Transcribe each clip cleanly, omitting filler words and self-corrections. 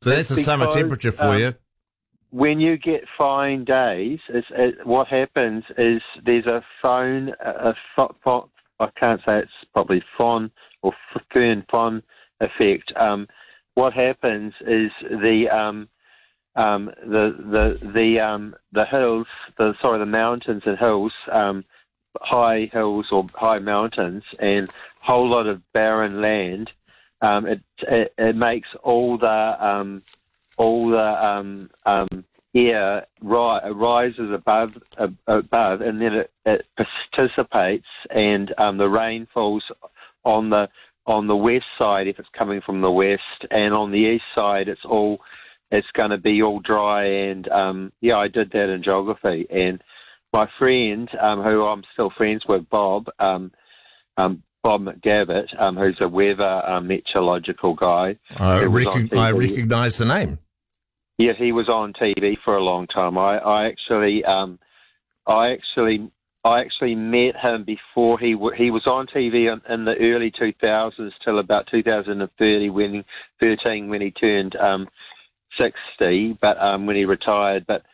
So that's a summer temperature for you. When you get fine days, what happens is there's a I can't say it's probably fern effect. What happens is the hills, the mountains and hills, high hills or high mountains, and a whole lot of barren land. It makes all the air rises above, and then it precipitates, and the rain falls on the west side if it's coming from the west, and on the east side it's going to be all dry. And I did that in geography, and my friend, who I'm still friends with, Bob McGavitt, who's a weather meteorological guy. I recognise the name. Yeah, he was on TV for a long time. I actually met him before he was on TV in the early 2000s till about 2013 when he turned 60. But when he retired, but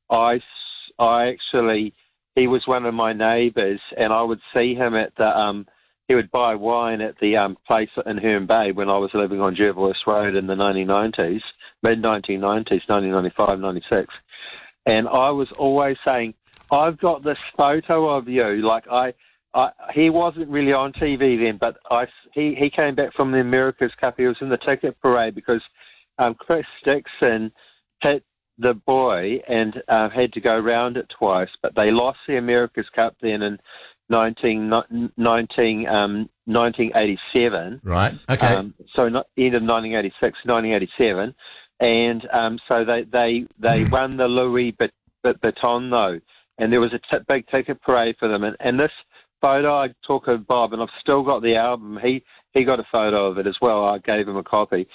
he was one of my neighbours, and I would see him at the. He would buy wine at the place in Herne Bay when I was living on Jervois Road in the mid-1990s, 1995, 96. And I was always saying, I've got this photo of you. Like he wasn't really on TV then, but he came back from the America's Cup. He was in the ticket parade because Chris Dixon hit the buoy and had to go round it twice, but they lost the America's Cup then in 1987. Right. Okay. End of 1986, 1987, and so they won the Louis Vuitton though, and there was a big ticket parade for them. And this photo, I talk of Bob, and I've still got the album. He got a photo of it as well. I gave him a copy.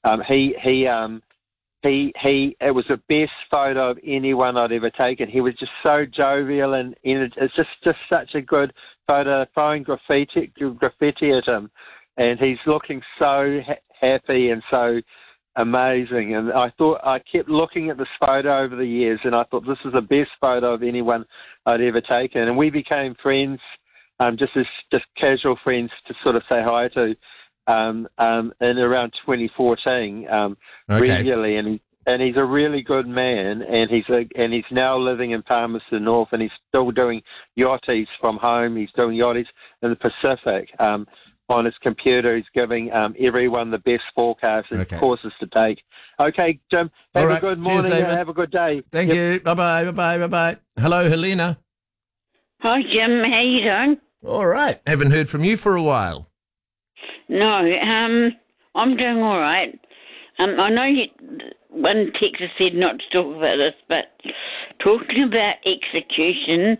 It was the best photo of anyone I'd ever taken. He was just so jovial, and it's just such a good photo. Throwing graffiti at him, and he's looking so happy and so amazing. And I kept looking at this photo over the years, and I thought this is the best photo of anyone I'd ever taken. And we became friends, just casual friends to sort of say hi to. In around 2014, regularly, and he's a really good man, and he's now living in Palmerston North, and he's still doing yachties from home. He's doing yachties in the Pacific. On his computer, he's giving everyone the best forecasts and courses to take. Okay, Jim, have a good morning. Cheers, and have a good day. Thank you. Bye-bye. Hello, Helena. Hi, Jim. How you doing? All right. Haven't heard from you for a while. No, I'm doing all right. I know one Texas said not to talk about this, but talking about execution,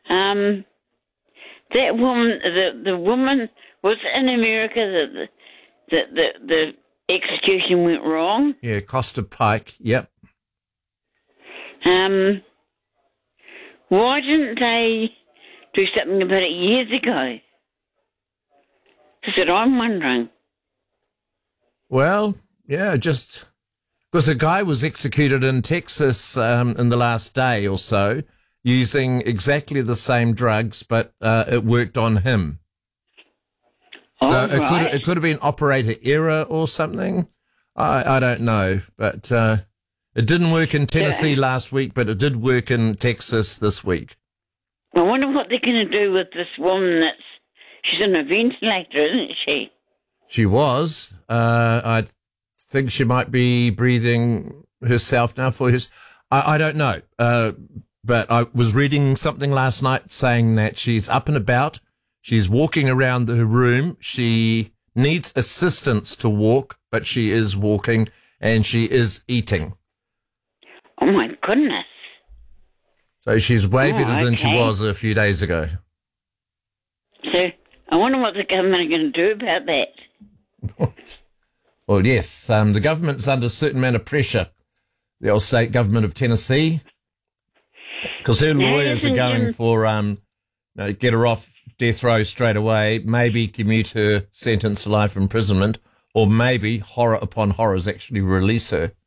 that woman, the woman, was in America that the execution went wrong? Yeah, Costa Pike, yep. Why didn't they do something about it years ago? That's what I'm wondering. Well, yeah, just because a guy was executed in Texas in the last day or so using exactly the same drugs, but it worked on him. So it could have been operator error or something. I don't know, but it didn't work in Tennessee last week, but it did work in Texas this week. I wonder what they're going to do with this woman she's on a ventilator, isn't she? She was. I think she might be breathing herself now I don't know. But I was reading something last night saying that she's up and about. She's walking around her room. She needs assistance to walk, but she is walking and she is eating. Oh, my goodness. So she's way better than she was a few days ago. So I wonder what the government are going to do about that. Well, yes, the government's under a certain amount of pressure, the old state government of Tennessee, because her lawyers are going for get her off death row straight away, maybe commute her sentence to life imprisonment, or maybe, horror upon horrors, actually release her.